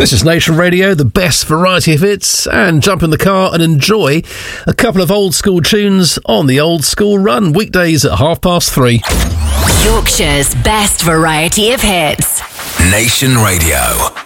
This is Nation Radio, the best variety of hits, and jump in the car and enjoy a couple of old school tunes on the Old School Run, weekdays at 3:30. Yorkshire's best variety of hits. Nation Radio.